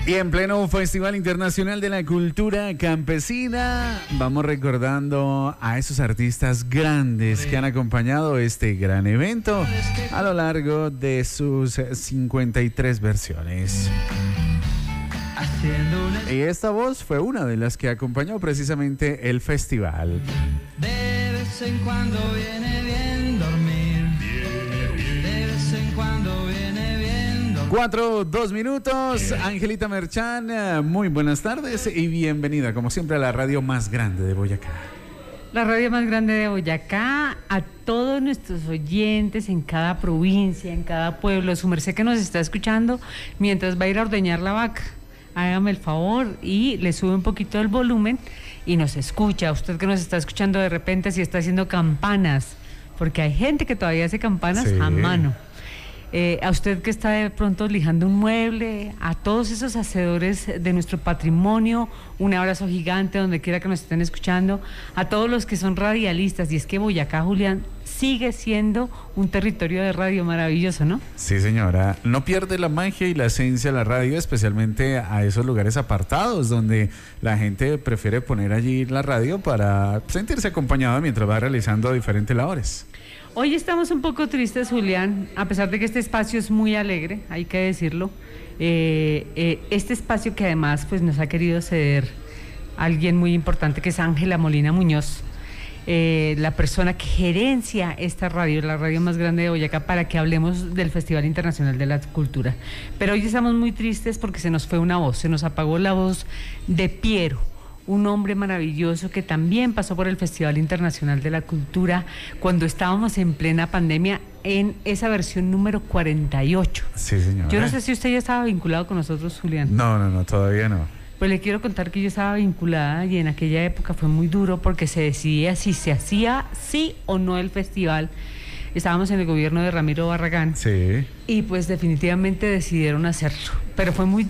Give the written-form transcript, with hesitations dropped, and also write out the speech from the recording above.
Y en pleno Festival Internacional de la Cultura Campesina, vamos recordando a esos artistas grandes que han acompañado este gran evento a lo largo de sus 53 versiones. Y esta voz fue una de las que acompañó precisamente el festival. De vez en cuando viene bien dormir. De vez en cuando viene bien dormir. 4, 2 minutos. Angelita Merchán, muy buenas tardes y bienvenida, como siempre, a la radio más grande de Boyacá. La radio más grande de Boyacá, a todos nuestros oyentes en cada provincia, en cada pueblo. Su merced que nos está escuchando mientras va a ir a ordeñar la vaca. Hágame el favor y le sube un poquito el volumen y nos escucha. Usted que nos está escuchando de repente, si está haciendo campanas, porque hay gente que todavía hace campanas a mano. A usted que está de pronto lijando un mueble, a todos esos hacedores de nuestro patrimonio, un abrazo gigante donde quiera que nos estén escuchando, a todos los que son radialistas, y es que Boyacá, Julián, sigue siendo un territorio de radio maravilloso, ¿no? Sí, señora, no pierde la magia y la esencia de la radio, especialmente a esos lugares apartados donde la gente prefiere poner allí la radio para sentirse acompañado mientras va realizando diferentes labores. Hoy estamos un poco tristes, Julián, a pesar de que este espacio es muy alegre, hay que decirlo. Este espacio que además pues, nos ha querido ceder alguien muy importante, que es Ángela Molina Muñoz, la persona que gerencia esta radio, la radio más grande de Boyacá, para que hablemos del Festival Internacional de la Cultura. Pero hoy estamos muy tristes porque se nos fue una voz, se nos apagó la voz de Piero, un hombre maravilloso que también pasó por el Festival Internacional de la Cultura cuando estábamos en plena pandemia, en esa versión número 48. Sí, señora. Yo no sé si usted ya estaba vinculado con nosotros, Julián. No, todavía no. Pues le quiero contar que yo estaba vinculada y en aquella época fue muy duro porque se decidía si se hacía sí o no el festival. Estábamos en el gobierno de Ramiro Barragán. Sí. Y pues definitivamente decidieron hacerlo. Pero fue muy